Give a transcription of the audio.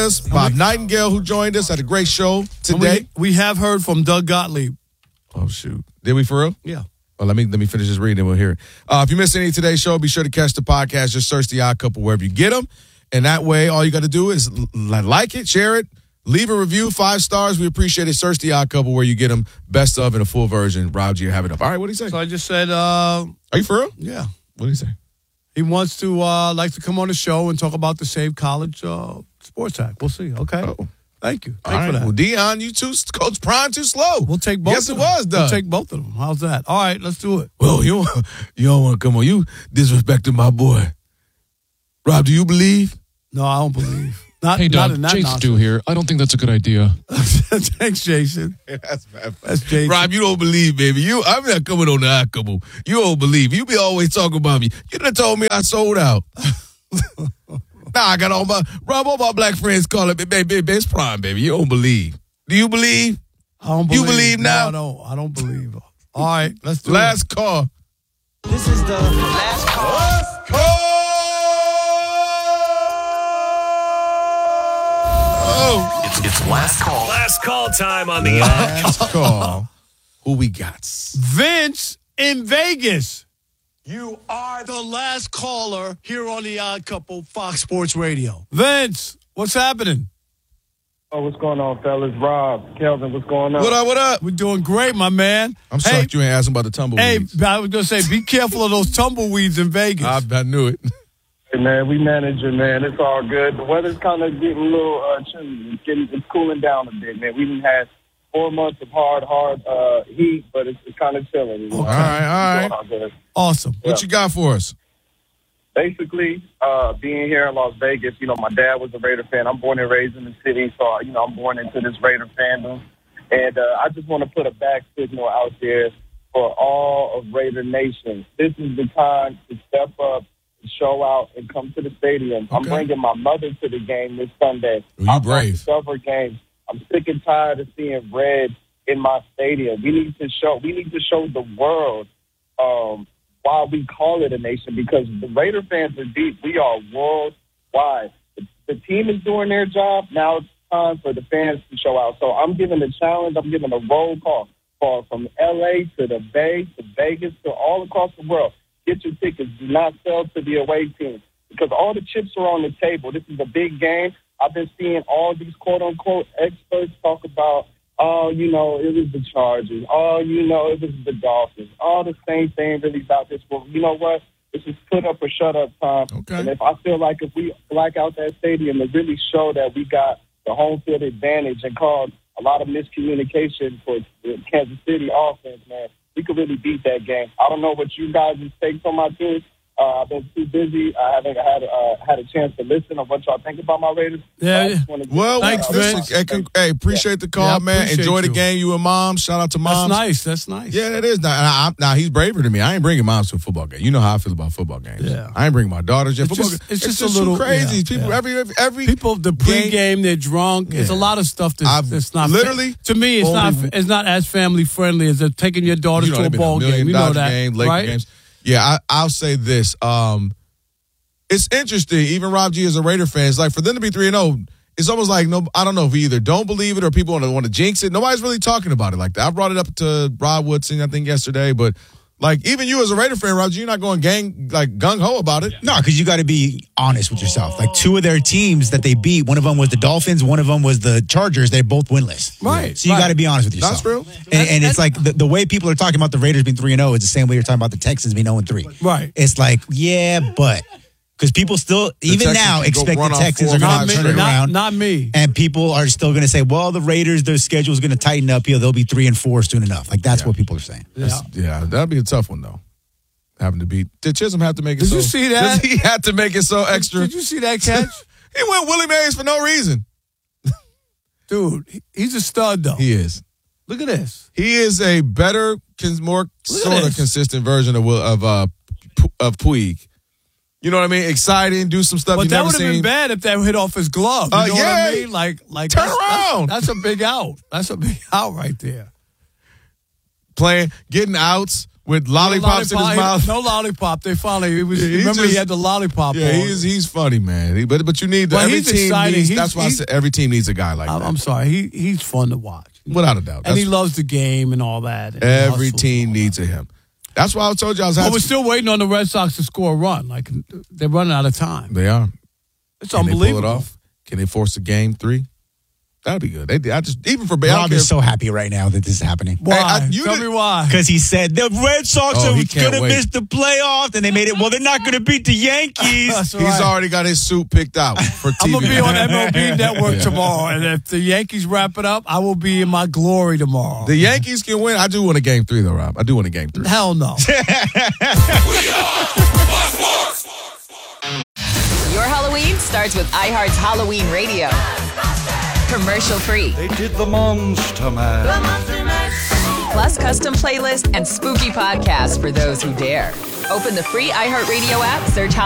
Bob Nightingale, who joined us, had a great show today. We have heard from Doug Gottlieb. Oh, shoot. Did we for real? Yeah. Well, let me finish this reading and we'll hear it. If you missed any of today's show, be sure to catch the podcast. Just search The Odd Couple wherever you get them. And that way, all you got to do is like it, share it, leave a review, 5 stars. We appreciate it. Search The Odd Couple where you get them. Best of in a full version. Rob G, have it up. All right, what did he say? So I just said, Are you for real? Yeah. What did he say? He wants to like to come on the show and talk about the Save College Sports Act. We'll see. Okay. Oh. Thank you. All right. For that. Well, Dion, you too, Coach Prime, too slow. We'll take both. Yes, of it them. was, Doug. We'll take both of them. How's that? All right, let's do it. Well, you don't want to come on. You disrespecting my boy. Rob, do you believe? No, I don't believe. Not, hey, Doug, not in that Jason Stu here. I don't think that's a good idea. Thanks, Jason. That's bad. That's Jason. Rob, you don't believe, baby. I'm not coming on the Odd Couple. You don't believe. You be always talking about me. You done told me I sold out. Now I got all my black friends calling me, baby, it's Prime, baby. You don't believe. Do you believe? I don't believe. You believe now? No, I don't believe. All right, let's do Last call. This is the last call. Last call. Oh. It's last call. Last call time on the Last call. Who we got? Vince in Vegas. You are the last caller here on The Odd Couple, Fox Sports Radio. Vince, what's happening? Oh, what's going on, fellas? Rob, Kelvin, what's going on? What up? We're doing great, my man. I'm shocked you ain't asking about the tumbleweeds. Hey, I was going to say, be careful of those tumbleweeds in Vegas. I knew it. Hey, man, we manage it, man. It's all good. The weather's kind of getting a little chilly. It's cooling down a bit, man. We didn't have 4 months of hard heat, but it's kind of chilling. You know? All right. Awesome. What you got for us? Basically, being here in Las Vegas, my dad was a Raider fan. I'm born and raised in the city, so, I'm born into this Raider fandom. And I just want to put a back signal out there for all of Raider Nation. This is the time to step up, show out, and come to the stadium. Okay. I'm bringing my mother to the game this Sunday. You brave. Several games. I'm sick and tired of seeing red in my stadium. We need to show the world why we call it a nation, because the Raider fans are deep. We are worldwide. The team is doing their job. Now it's time for the fans to show out. So I'm giving a challenge. I'm giving a roll call from L.A. to the Bay to Vegas to all across the world. Get your tickets. Do not sell to the away team, because all the chips are on the table. This is a big game. I've been seeing all these quote-unquote experts talk about, it was the Chargers. It was the Dolphins. All the same thing really about this. Well, you know what? This is put up or shut up time. Okay. And I feel like if we black out that stadium and really show that we got the home field advantage and cause a lot of miscommunication for the Kansas City offense, man, we could really beat that game. I don't know what you guys' takes on my team. I've been too busy. I haven't had a chance to listen to what y'all think about my Raiders. Well, thanks, Vince. Hey, appreciate the call, man. Enjoy the game, you and Mom. Shout out to Mom. That's nice. Yeah, that is. Now, he's braver than me. I ain't bringing Moms to a football game. You know how I feel about football games. Yeah. I ain't bringing my daughters to football games. It's just a little crazy. Yeah, people, yeah. every people, the pregame, they're drunk. Yeah. It's a lot of stuff that's not literally to me. It's not as family friendly as taking your daughters to a ball game. You know that, game, Laker right? games. Yeah, I'll say this. It's interesting. Even Rob G as a Raider fan, it's like for them to be 3-0, it's almost like I don't know if we either don't believe it or people want to jinx it. Nobody's really talking about it like that. I brought it up to Rod Woodson, I think, yesterday, but like even you as a Raider fan, Rob G, you're not going gung ho about it. No, because you got to be honest with yourself. Like 2 of their teams that they beat, one of them was the Dolphins, one of them was the Chargers. They're both winless. Right. So you got to be honest with yourself. That's real. And it's like the way people are talking about the Raiders being 3-0 is the same way you're talking about the Texans being 0-3. Right. It's like, yeah, but because people still, even now, expect the Texans are going to turn it around. Not me. And people are still going to say, well, the Raiders, their schedule is going to tighten up here. They'll be 3-4 soon enough. Like, that's what people are saying. Yeah, that'd be a tough one, though. Having to beat. Did Chisholm have to make it Did you see that? He had to make it so extra. Did you see that catch? He went Willie Mays for no reason. Dude, he's a stud, though. He is. Look at this. He is a better, more sort of consistent version of Puig. You know what I mean? Exciting, do some stuff but you've that never would have been seen. bad if that hit off his glove. You know what I mean? Like turn around. That's a big out. That's a big out right there. Getting outs, with lollipops in his mouth. No lollipop. They finally. He just- had the lollipop. Yeah, on. he's funny, man. But you need Well, every he's team exciting. needs. He's- That's why I he's- said every team needs a guy like that. I'm sorry. He's fun to watch. Without a doubt. And he That's- loves the game and all that. And every hustles team and all needs that. a him. That's why I told you I was. But we're still waiting on the Red Sox to score a run. Like they're running out of time. They are. It's Can unbelievable. they pull it off? Can they force a game 3? That'd be good. I just even for I don't Rob care is if- so happy right now that this is happening. Why? you Tell did- me why. Because he said the Red Sox Oh, are he can't going to wait. miss the playoffs, and they made it. Well, they're not going to beat the Yankees. That's He's right. already got his suit picked out for TV. I'm gonna be on MLB Network tomorrow, and if the Yankees wrap it up, I will be in my glory tomorrow. The Yankees can win. I do want a game 3 though, Rob. I do want a game 3. Hell no. Your Halloween starts with iHeart's Halloween Radio. Commercial free. They did the Monster Mash. Plus custom playlists and spooky podcasts for those who dare. Open the free iHeartRadio app, search